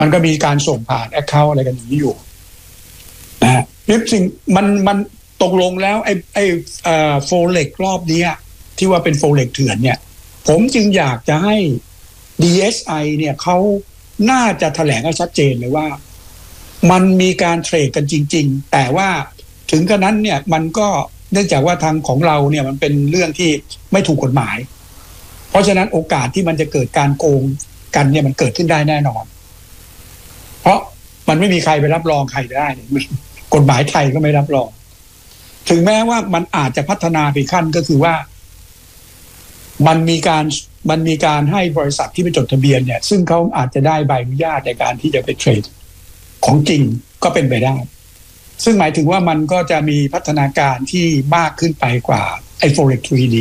มันก็มีการส่งผ่านแอคเคาท์อะไรกันอย่างนี้อยู่นะนี่สิ่งมันตกลงแล้วไอ้โฟเล็กรอบนี้ที่ว่าเป็นโฟเล็กเถื่อนเนี่ยผมจึงอยากจะให้ DSI เนี่ยเขาน่าจะแถลงให้ชัดเจนเลยว่ามันมีการเทรดกันจริงๆแต่ว่าถึงกระนั้นเนี่ยมันก็เนื่องจากว่าทางของเราเนี่ยมันเป็นเรื่องที่ไม่ถูกกฎหมายเพราะฉะนั้นโอกาสที่มันจะเกิดการโกงกันเนี่ยมันเกิดขึ้นได้แน่นอนเพราะมันไม่มีใครไปรับรองใครได้กฎหมายไทยก็ไม่รับรองถึงแม้ว่ามันอาจจะพัฒนาไปขั้นก็คือว่ามันมีการให้บริษัทที่ไปจดทะเบียนเนี่ยซึ่งเขาอาจจะได้ใบอนุญาตในการที่จะไปเทรดของจริงก็เป็นไปได้ซึ่งหมายถึงว่ามันก็จะมีพัฒนาการที่มากขึ้นไปกว่าไอ้ Forex 3D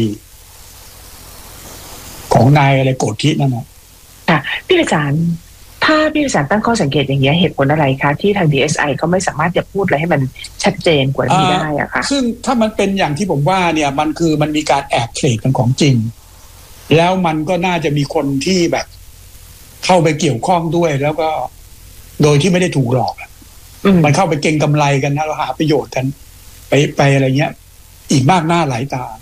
ของนายอะไรโกฏทินั่นนะพี่วิสารถ้าพี่วิสารตั้งข้อสังเกตอย่างนี้เหตุผลอะไรคะที่ทาง DSI ก็ไม่สามารถจะพูดอะไรให้มันชัดเจนกว่านี้ได้อะคะซึ่งถ้ามันเป็นอย่างที่ผมว่าเนี่ยมันมีการแอบเทรดกันของจริงแล้วมันก็น่าจะมีคนที่แบบเข้าไปเกี่ยวข้องด้วยแล้วก็โดยที่ไม่ได้ถูกหลอกมันเข้าไปเก็งกำไรกันนะเราหาประโยชน์กันไปอะไรเงี้ยอีกมากหน้าหลายตา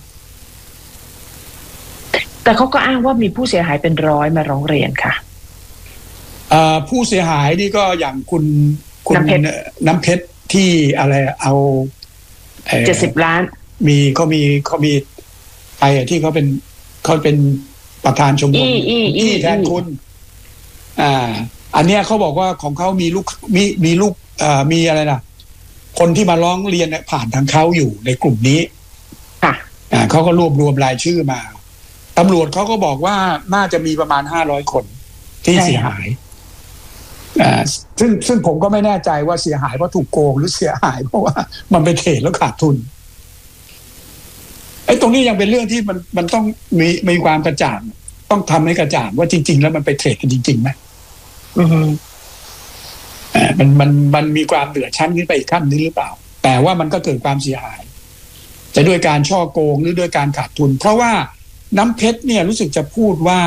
แต่เขาก็อ้างว่ามีผู้เสียหายเป็นร้อยมาร้องเรียนค่ะผู้เสียหายนี่ก็อย่างคุณน้ำเพชรที่อะไรเอา 70 ล้านเขามีไอ้ที่เขาเป็นประธานชมรมแทนคุณอันเนี้ยเขาบอกว่าของเขามีลูกมีอะไรล่ะคนที่มาร้องเรียนผ่านทางเขาอยู่ในกลุ่มนี้เขาก็รวบรวมรายชื่อมาตำรวจเขาก็บอกว่าน่าจะมีประมาณ500 คนที่เสียหายซึ่งผมก็ไม่แน่ใจว่าเสียหายเพราะถูกโกงหรือเสียหายเพราะว่ามันไปเทรดแล้วขาดทุนไอ้ตรงนี้ยังเป็นเรื่องที่มันต้องมีความกระจ่างต้องทำให้กระจ่างว่าจริงๆแล้วมันไปเทรดกันจริงๆไหมมันมีความเดือดชั้นขึ้นไปอีกขั้นนึงหรือเปล่าแต่ว่ามันก็เกิดความเสียหายจะด้วยการช่อโกงหรือด้วยการขาดทุนเพราะว่าน้ำเพชรเนี่ยรู้สึกจะพูดว่า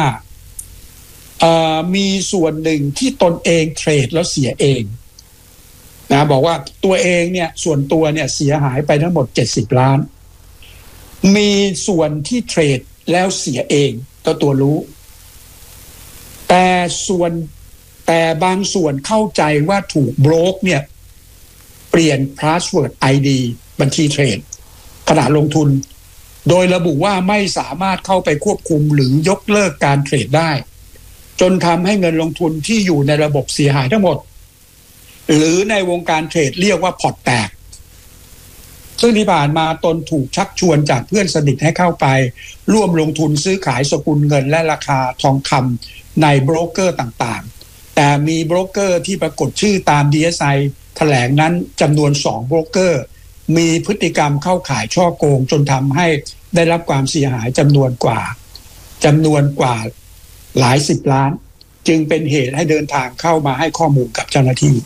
มีส่วนหนึ่งที่ตนเองเทรดแล้วเสียเองนะบอกว่าตัวเองเนี่ยส่วนตัวเนี่ยเสียหายไปทั้งหมด70 ล้านมีส่วนที่เทรดแล้วเสียเองตัวรู้แต่บางส่วนเข้าใจว่าถูกโบรกเนี่ยเปลี่ยนพาสเวิร์ด ID บัญชีเทรดขณะลงทุนโดยระบุว่าไม่สามารถเข้าไปควบคุมหรือยกเลิกการเทรดได้จนทำให้เงินลงทุนที่อยู่ในระบบเสียหายทั้งหมดหรือในวงการเทรดเรียกว่าพอร์ตแตกซึ่งที่ผ่านมาตนถูกชักชวนจากเพื่อนสนิทให้เข้าไปร่วมลงทุนซื้อขายสกุลเงินและราคาทองคำในโบรกเกอร์ต่างๆแต่มีโบรกเกอร์ที่ปรากฏชื่อตาม DSI แถลงนั้นจำนวน2โบรกเกอร์มีพฤติกรรมเข้าข่ายช่อโกงจนทำให้ได้รับความเสียหายจำนวนกว่าหลาย10 ล้านจึงเป็นเหตุให้เดินทางเข้ามาให้ข้อมูลกับเจ้าหน้าที่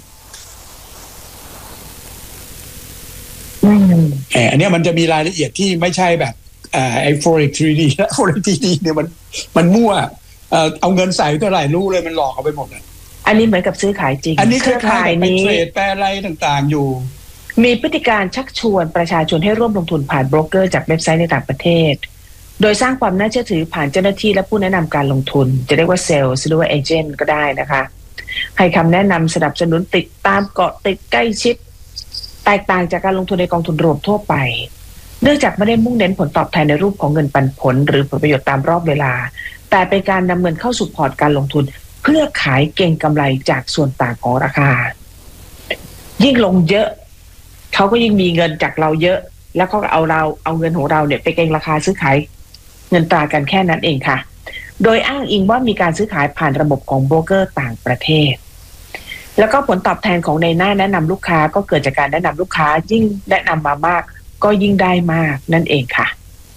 อันนี้มันจะมีรายละเอียดที่ไม่ใช่แบบไอ้ Forex 3D Forex 3D เนี่ยมันมั่วเอาเงินใส่เท่าไหร่รู้เลยมันหลอกเอาไปหมดอันนี้เหมือนกับซื้อขายจริงอันนี้เครือข่ายนี้เทรดแปรอะไรต่างๆอยู่มีพฤติการชักชวนประชาชนให้ร่วมลงทุนผ่านโบรกเกอร์จากเว็บไซต์ในต่างประเทศโดยสร้างความน่าเชื่อถือผ่านเจ้าหน้าที่และผู้แนะนำการลงทุนจะเรียกว่าเซลล์หรือว่าเอเจนต์ก็ได้นะคะให้คำแนะนำสนับสนุนติดตามเกาะติดใกล้ชิดแตกต่างจากการลงทุนในกองทุนรวมทั่วไปเนื่องจากไม่ได้มุ่งเน้นผลตอบแทนในรูปของเงินปันผลหรือผลประโยชน์ตามรอบเวลาแต่เป็นการนำเงินเข้าสู่พอร์ตการลงทุนเพื่อขายเก็งกำไรจากส่วนต่างของราคายิ่งลงเยอะเขาก็ยิ่งมีเงินจากเราเยอะแล้วเขาก็เอาเงินของเราเนี่ยไปเก็งราคาซื้อขายเงินตรากันแค่นั้นเองค่ะโดยอ้างอิงว่ามีการซื้อขายผ่านระบบของโบรกเกอร์ต่างประเทศแล้วก็ผลตอบแทนของในหน้าแนะนำลูกค้าก็เกิดจากการแนะนำลูกค้ายิ่งแนะนำมามากก็ยิ่งได้มากนั่นเองค่ะ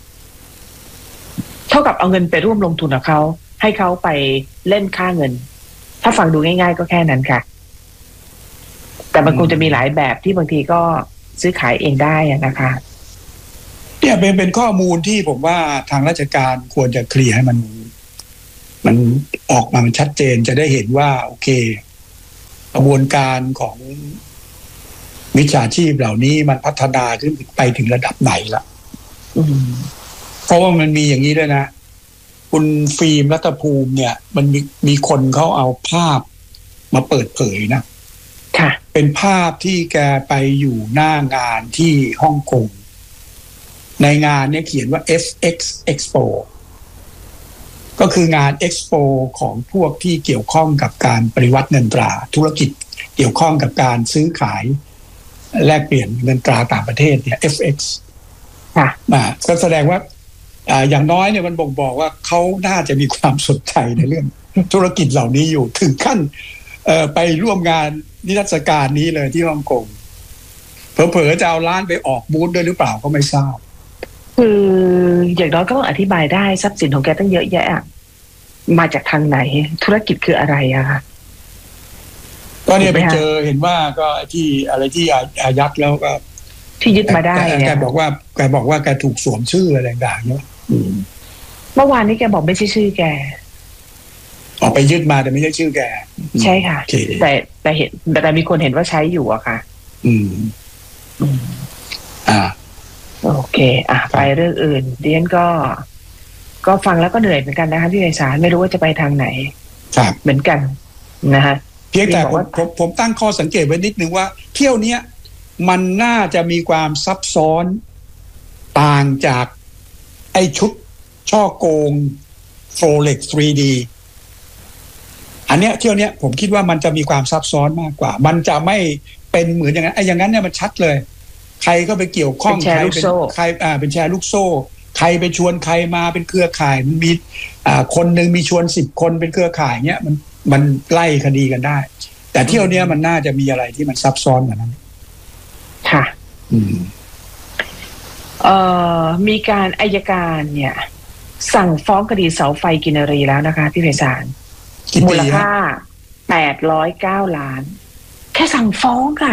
เท่ากับเอาเงินไปร่วมลงทุนกับเขาให้เขาไปเล่นค่าเงินถ้าฟังดูง่ายๆก็แค่นั้นค่ะแต่มันคงจะมีหลายแบบที่บางทีก็ซื้อขายเองได้นะคะเนี่ยเป็นข้อมูลที่ผมว่าทางราชการควรจะเคลียร์ให้มันออกมามันชัดเจนจะได้เห็นว่าโอเคระบวนการของมิจฉาชีพเหล่านี้มันพัฒนาขึ้นไปถึงระดับไหนละเพราะว่ามันมีอย่างนี้ด้วยนะคุณฟิล์มรัฐภูมิเนี่ยมันมีคนเขาเอาภาพมาเปิดเผยนะค่ะเป็นภาพที่แกไปอยู่หน้างานที่ฮ่องกงในงานเนี่ยเขียนว่า FX Expo ก็คืองาน Expo ของพวกที่เกี่ยวข้องกับการปฏิวัติเงินตราธุรกิจเกี่ยวข้องกับการซื้อขายแลกเปลี่ยนเงินตราต่างประเทศเนี่ย FX ค่ะก็แสดงว่าอย่างน้อยเนี่ยมันบ่งบอกว่าเขาน่าจะมีความสนใจในเรื่องธุรกิจเหล่านี้อยู่ถึงขั้นไปร่วมงานนิทรรศการนี้เลยที่ฮ่องกงเผลอๆจะเอาร้านไปออกบูธด้วยหรือเปล่าก็ไม่ทราบคืออย่างน้อยก็ต้องอธิบายได้ทรัพย์สินของแกตั้งเยอะแยะมาจากทางไหนธุรกิจคืออะไรอะคะก็เนี่ยไปเจอเห็นว่าก็ที่อะไรที่อายัดแล้วก็ที่ยึดมาได้เนี่ยแกบอกว่าแกถูกสวมชื่ออะไรต่างๆเนาะเมื่อวานนี้แกบอกไม่ใช่ชื่อแกออกไปยึดมาแต่ไม่ใช่ชื่อแกใช่ค่ะแต่เห็นแต่มีคนเห็นว่าใช้อยู่อะค่ะโอเคไปเรื่องอื่นเดียนก็ฟังแล้วก็เหนื่อยเหมือนกันนะคะพี่ไพศาลไม่รู้ว่าจะไปทางไหนเหมือนกันนะฮะเพียงแต่ผมตั้งข้อสังเกตไว้นิดนึงว่าเที่ยวนี้มันน่าจะมีความซับซ้อนต่างจากไอ้ชุดช่อโกง Forex 3D อันเนี้ยเที่ยวนี้ผมคิดว่ามันจะมีความซับซ้อนมากกว่ามันจะไม่เป็นเหมือนอย่างนั้นอย่างนั้นเนี่ยมันชัดเลยใครก็ไปเกี่ยวข้องใครเป็นเป็นแชร์ลูกโซ่ใครไปชวนใครมาเป็นเครือข่ายมันมีคนหนึ่งมีชวน10 คนเป็นเครือข่ายเนี้ยมันไล่คดีกันได้แต่เที่ยวนี้มันน่าจะมีอะไรที่มันซับซ้อนกว่านั้นค่ะมีการอัยการเนี่ยสั่งฟ้องคดีเสาไฟกินรีแล้วนะคะพี่ไพศาลมูลค่า809 ล้านแค่สั่งฟ้องค่ะ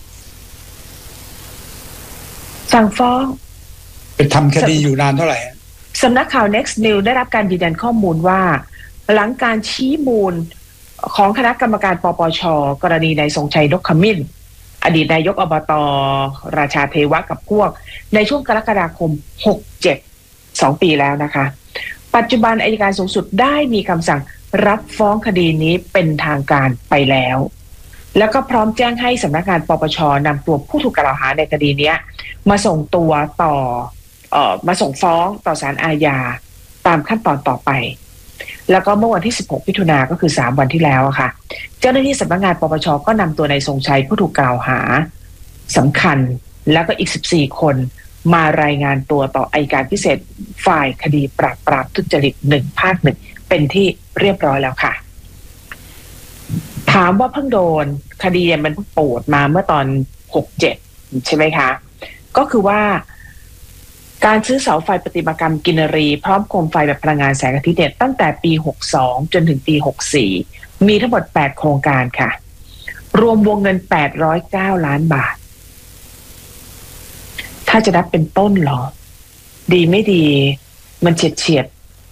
สั่งฟ้องเป็นทำคดีอยู่นานเท่าไหร่สำนักข่าว Next News ได้รับการยืนยันข้อมูลว่าหลังการชี้มูลของคณะกรรมการปปช.กรณีนายทรงชัยนกขมิ้นอดีตนายกอบต.ราชาเทวะกับพวกในช่วงกรกฎาคม67 2 ปีแล้วนะคะปัจจุบันอัยการสูงสุดได้มีคำสั่งรับฟ้องคดีนี้เป็นทางการไปแล้วแล้วก็พร้อมแจ้งให้สำนักงานปปช.นำตัวผู้ถูกกล่าวหาในคดีนี้มาส่งตัวต่อมาส่งฟ้องต่อศาลอาญาตามขั้นตอนต่อไปแล้วก็เมื่อวันที่16 มิถุนายนก็คือ3 วันที่แล้วค่ะเจ้าหน้าที่สำนักงานปปช.ก็นำตัวนายทรงชัยผู้ถูกกล่าวหาสำคัญแล้วก็อีก14 คนมารายงานตัวต่ออัยการพิเศษฝ่ายคดีปราบทุจริต1 ภาค 1เป็นที่เรียบร้อยแล้วค่ะถามว่าเพิ่งโดนคดีมันโปดมาเมื่อตอน67ใช่ไหมคะก็คือว่าการซื้อเสาไฟประติมากรรมกินรีพร้อมโคมไฟแบบพลังงานแสงอาทิตย์เนี่ยตั้งแต่ปี62จนถึงปี64มีทั้งหมด8 โครงการค่ะรวมวงเงิน809 ล้านบาทถ้าจะนับเป็นต้นหรอดีไม่ดีมันเฉียด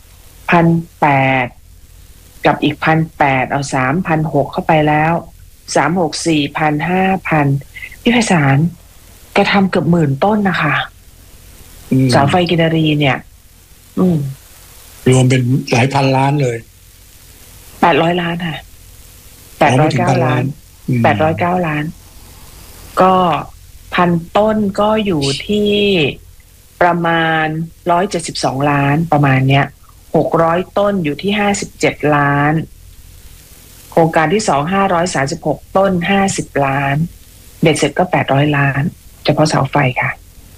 1,800 กับอีก 1,800 เอา 3,600 เข้าไปแล้ว3 6 4 5,000พี่ไพศาลแกทำเกือบ10,000 ต้นนะคะเสาไฟกินรีเนี่ยรวมเป็นหลายพันล้านเลย 800 ล้านค่ะ809 ล้าน809 ล้านก็1,000 ต้นก็อยู่ที่ประมาณ172 ล้านประมาณเนี้ย600 ต้นอยู่ที่57 ล้านโครงการที่2 536 ต้น50 ล้านเบ็ดเสร็จก็800 ล้านเฉพาะเสาไฟค่ะ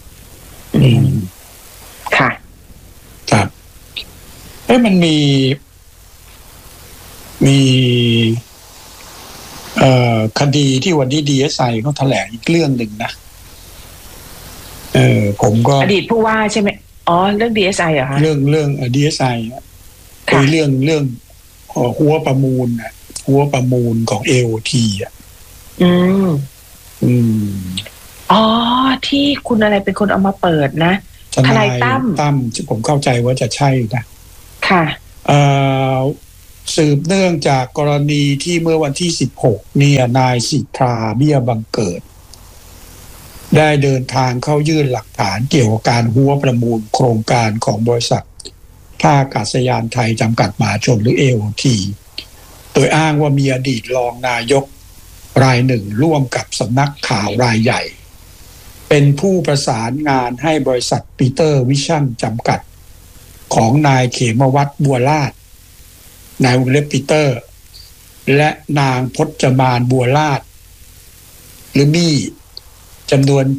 ค่ะครับมันมีคดีที่วันนี้ DSI เขาแถลงอีกเรื่องหนึ่งนะผมก็อดีตผู้ว่าใช่ไหมเรื่อง DSI เหรอคะเรื่อง DSI เรื่องหัวประมูลหัวประมูลของ AOT ที่คุณอะไรเป็นคนเอามาเปิดนะทนายตั้มผมเข้าใจว่าจะใช่นะค่ะสืบเนื่องจากกรณีที่เมื่อวันที่16เนี่ยนายสิทธาเบี้ยบังเกิดได้เดินทางเข้ายื่นหลักฐานเกี่ยวกับการหัวประมูลโครงการของบริษัทท่าอากาศยานไทยจำกัดมหาชนหรือ AOT โดยอ้างว่ามีอดีตรองนายกรายหนึ่งร่วมกับสำนักข่าวรายใหญ่เป็นผู้ประสานงานให้บริษัทปีเตอร์วิชั่นจำกัดของนายเขมวัฒน์บัวลาดนายวงเล็บปีเตอร์และนางพจมานบัวลาดหรือบี้จำนวน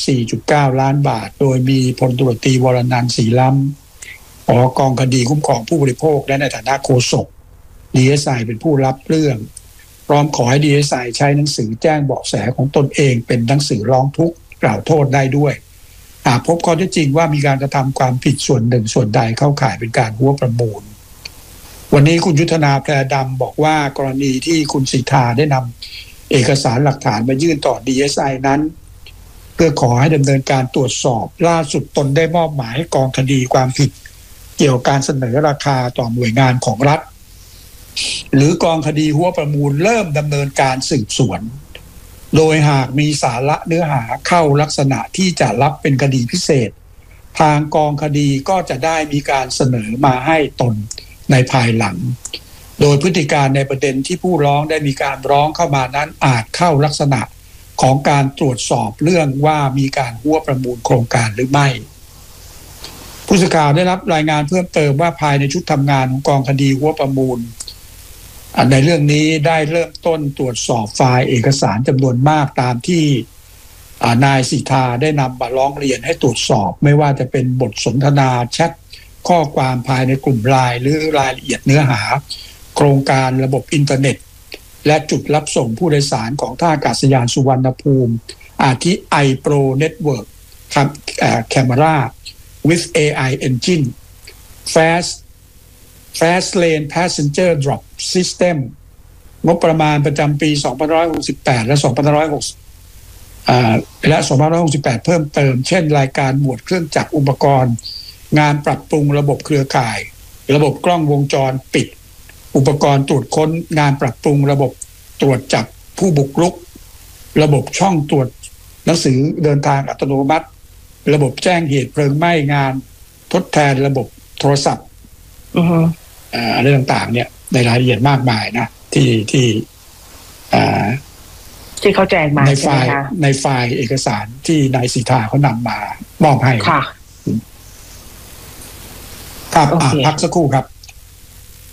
74.9 ล้านบาทโดยมีพลตำรวจตรีวรนันท์ศรีล้ำผอกองคดีคุ้มครองผู้บริโภคและในฐานะโฆษก DSI เป็นผู้รับเรื่องพร้อมขอให้ DSI ใช้หนังสือแจ้งเบาะแสของตนเองเป็นหนังสือร้องทุกข์กล่าวโทษได้ด้วยหากพบข้อเท็จจริงว่ามีการกระทำความผิดส่วนหนึ่งส่วนใดเข้าข่ายเป็นการหัวประมูลวันนี้คุณยุทธนาแพรดำบอกว่ากรณีที่คุณสิทธาได้นำเอกสารหลักฐานมายื่นต่อ DSI นั้นเพื่อขอให้ดำเนินการตรวจสอบล่าสุดตนได้มอบหมายให้กองคดีความผิดเกี่ยวกับการเสนอราคาต่อหน่วยงานของรัฐหรือกองคดีหัวประมูลเริ่มดำเนินการสืบสวนโดยหากมีสาระเนื้อหาเข้าลักษณะที่จะรับเป็นคดีพิเศษทางกองคดีก็จะได้มีการเสนอมาให้ตนในภายหลังโดยพฤติการในประเด็นที่ผู้ร้องได้มีการร้องเข้ามานั้นอาจเข้าลักษณะของการตรวจสอบเรื่องว่ามีการหัวประมูลโครงการหรือไม่ผู้สื่อข่าวได้รับรายงานเพิ่มเติมว่าภายในชุดทำงานของกองคดีหัวประมูลในเรื่องนี้ได้เริ่มต้นตรวจสอบไฟล์เอกสารจำนวนมากตามที่นายสิทธาได้นำมาร้องเรียนให้ตรวจสอบไม่ว่าจะเป็นบทสนทนาแชทข้อความภายในกลุ่มไลน์หรือรายละเอียดเนื้อหาโครงการระบบอินเทอร์เน็ตและจุดรับส่งผู้โดยสารของท่าอากาศยานสุวรรณภูมิอาทิ iPro Network Camera with AI Engine Fast Lane Passenger Drop System งบประมาณประจำปี2568และ2568เพิ่มเติมเช่นรายการหมวดเครื่องจักรอุปกรณ์งานปรับปรุงระบบเครือข่ายระบบกล้องวงจรปิดอุปกรณ์ตรวจค้นงานปรับปรุงระบบตรวจจับผู้บุกรุกระบบช่องตรวจหนังสือเดินทางอัตโนมัติระบบแจ้งเหตุเพลิงไหม้งานทดแทนระบบโทรศัพท์อะไรต่างๆเนี่ยในรายละเอียดมากมายนะที่เขาแจ้งมาในไฟล์เอกสารที่นายสิทธาเขานำมามอบให้ค่ะครับพักสักครู่ครับ